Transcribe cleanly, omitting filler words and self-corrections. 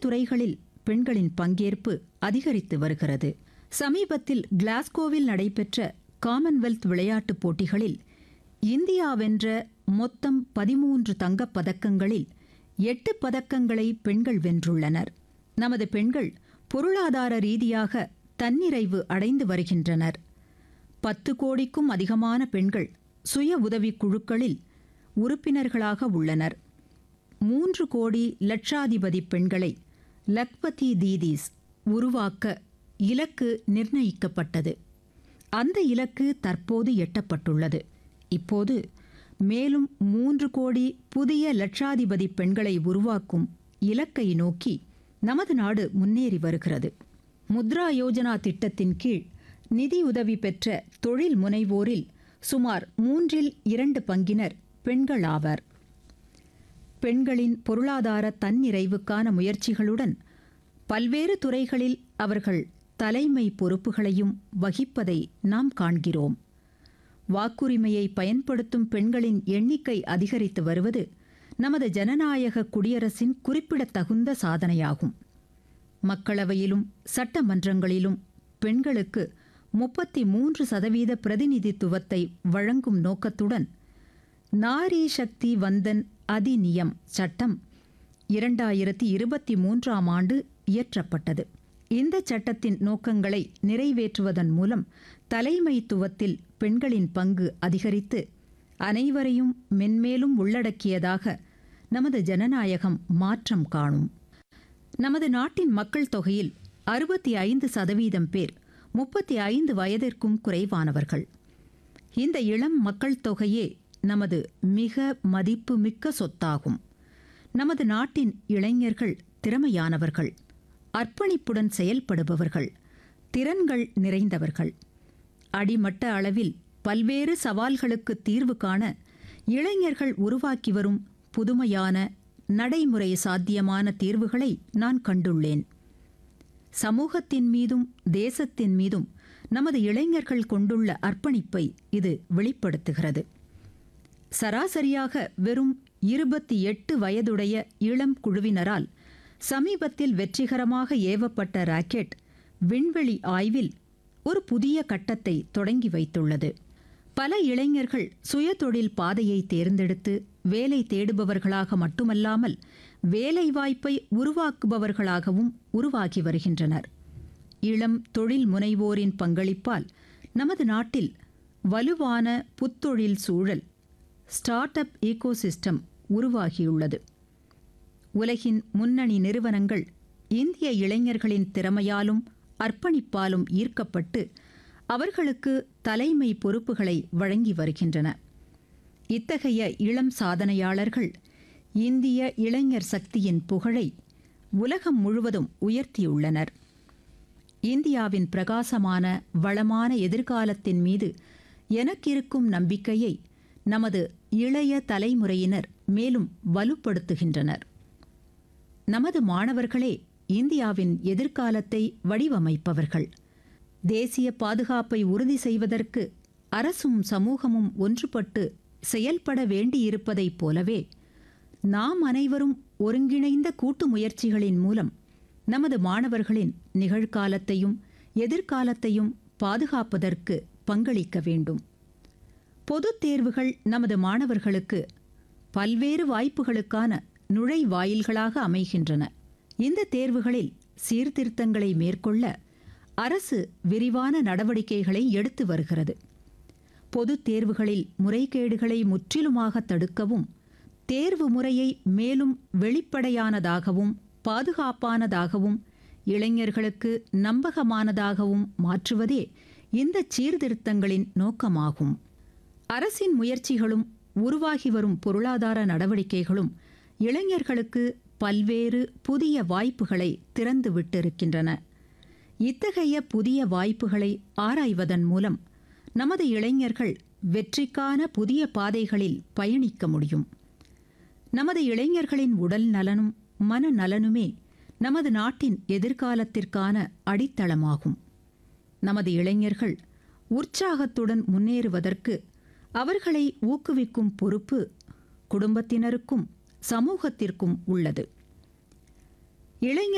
துறைகளில் பெண்களின் பங்கேற்பு அதிகரித்து வருகிறது. சமீபத்தில் கிளாஸ்கோவில் நடைபெற்ற காமன்வெல்த் விளையாட்டுப் போட்டிகளில் இந்தியா வென்ற மொத்தம் 13 தங்கப் பதக்கங்களில் 8 பதக்கங்களை பெண்கள் வென்றுள்ளனர். நமது பெண்கள் பொருளாதார ரீதியாக தன்னிறைவு அடைந்து வருகின்றனர். 10 கோடிக்கும் அதிகமான பெண்கள் சுய உதவிக் குழுக்களில் உறுப்பினர்களாக உள்ளனர். 3 கோடி லட்சாதிபதி பெண்களை லக்பதி தீதீஸ் உருவாக்க இலக்கு நிர்ணயிக்கப்பட்டது. அந்த இலக்கு தற்போது எட்டப்பட்டுள்ளது. இப்போது மேலும் 3 கோடி புதிய லட்சாதிபதி பெண்களை உருவாக்கும் இலக்கை நோக்கி நமது நாடு முன்னேறி வருகிறது. முத்ரா யோஜனா திட்டத்தின் கீழ் நிதியுதவி பெற்ற தொழில் முனைவோரில் சுமார் 2/3 பங்கினர் பெண்கள் ஆவர். பெண்களின் பொருளாதார தன்னிறைவுக்கான முயற்சிகளுடன் பல்வேறு துறைகளில் அவர்கள் தலைமை பொறுப்புகளையும் வகிப்பதை நாம் காண்கிறோம். வாக்குரிமையை பயன்படுத்தும் பெண்களின் எண்ணிக்கை அதிகரித்து வருவது நமது ஜனநாயக குடியரசின் குறிப்பிடத்தகுந்த சாதனையாகும். மக்களவையிலும் சட்டமன்றங்களிலும் பெண்களுக்கு 33% பிரதிநிதித்துவத்தை வழங்கும் நோக்கத்துடன் நாரி சக்தி வந்தன் அதிநியம் சட்டம் 2023ஆம் ஆண்டு இயற்றப்பட்டது. இந்த சட்டத்தின் நோக்கங்களை நிறைவேற்றுவதன் மூலம் தலைமைத்துவத்தில் பெண்களின் பங்கு அதிகரித்து அனைவரையும் மென்மேலும் உள்ளடக்கியதாக நமது ஜனநாயகம் மாற்றம் காணும். நமது நாட்டின் மக்கள் தொகையில் 65% பேர் 35 வயதிற்கும் குறைவானவர்கள். இந்த இளம் மக்கள் தொகையே நமது மிக மதிப்புமிக்க சொத்தாகும். நமது நாட்டின் இளைஞர்கள் திறமையானவர்கள், அர்ப்பணிப்புடன் செயல்படுபவர்கள், திறன்கள் நிறைந்தவர்கள். அடிமட்ட அளவில் பல்வேறு சவால்களுக்கு தீர்வு காண இளைஞர்கள் உருவாக்கி வரும் புதுமையான நடைமுறை சாத்தியமான தீர்வுகளை நான் கண்டுள்ளேன். சமூகத்தின் மீதும் தேசத்தின் மீதும் நமது இளைஞர்கள் கொண்டுள்ள அர்ப்பணிப்பை இது வெளிப்படுத்துகிறது. சராசரியாக வெறும் 28 வயதுடைய இளம் குழுவினரால் சமீபத்தில் வெற்றிகரமாக ஏவப்பட்ட ராக்கெட் விண்வெளி ஆய்வில் ஒரு புதிய கட்டத்தை தொடங்கி வைத்துள்ளது. பல இளைஞர்கள் சுயதொழில் பாதையை தேர்ந்தெடுத்து வேலை தேடுபவர்களாக மட்டுமல்லாமல் வேலைவாய்ப்பை உருவாக்குபவர்களாகவும் உருவாகி வருகின்றனர். இளம் தொழில் முனைவோரின் பங்களிப்பால் நமது நாட்டில் வலுவான புத்தொழில் சூழல் ஸ்டார்ட் அப் ஈகோசிஸ்டம் உருவாகியுள்ளது. உலகின் முன்னணி நிறுவனங்கள் இந்திய இளைஞர்களின் திறமையாலும் அர்ப்பணிப்பாலும் ஈர்க்கப்பட்டு அவர்களுக்கு தலைமை பொறுப்புகளை வழங்கி வருகின்றன. இத்தகைய இளம் சாதனையாளர்கள் இந்திய இளைஞர் சக்தியின் புகழை உலகம் முழுவதும் உயர்த்தியுள்ளனர். இந்தியாவின் பிரகாசமான வளமான எதிர்காலத்தின் மீது எனக்கிருக்கும் நம்பிக்கையை நமது இளைய தலைமுறையினர் மேலும் வலுப்படுத்துகின்றனர். நமது மாணவர்களே இந்தியாவின் எதிர்காலத்தை வடிவமைப்பவர்கள். தேசிய பாதுகாப்பை உறுதி செய்வதற்கு அரசும் சமூகமும் ஒன்றுபட்டு செயல்பட வேண்டியிருப்பதைப் போலவே நாம் அனைவரும் ஒருங்கிணைந்த கூட்டு முயற்சிகளின் மூலம் நமது மாணவர்களின் நிகழ்காலத்தையும் எதிர்காலத்தையும் பாதுகாப்பதற்கு பங்களிக்க வேண்டும். பொதுத் தேர்வுகள் நமது மாணவர்களுக்கு பல்வேறு வாய்ப்புகளுக்கான நுழைவாயில்களாக அமைகின்றன. இந்த தேர்வுகளில் சீர்திருத்தங்களை மேற்கொள்ள அரசு விரிவான நடவடிக்கைகளை எடுத்து வருகிறது. பொதுத் தேர்வுகளில் முறைகேடுகளை முற்றிலுமாக தடுக்கவும் தேர்வு முறையை மேலும் வெளிப்படையானதாகவும் பாதுகாப்பானதாகவும் இளைஞர்களுக்கு நம்பகமானதாகவும் மாற்றுவதே இந்த சீர்திருத்தங்களின் நோக்கமாகும். அரசின் முயற்சிகளும் உருவாகி வரும் பொருளாதார நடவடிக்கைகளும் இளைஞர்களுக்கு பல்வேறு புதிய வாய்ப்புகளை திறந்து விட்டிருக்கின்றன. இத்தகைய புதிய வாய்ப்புகளை ஆராய்வதன் மூலம் நமது இளைஞர்கள் வெற்றிக்கான புதிய பாதைகளில் பயணிக்க முடியும். நமது இளைஞர்களின் உடல் நலனும் மனநலனுமே நமது நாட்டின் எதிர்காலத்திற்கான அடித்தளமாகும். நமது இளைஞர்கள் உற்சாகத்துடன் முன்னேறுவதற்கு அவர்களை ஊக்குவிக்கும் பொறுப்பு குடும்பத்தினருக்கும் சமூகத்திற்கும் உள்ளது. இளைஞர்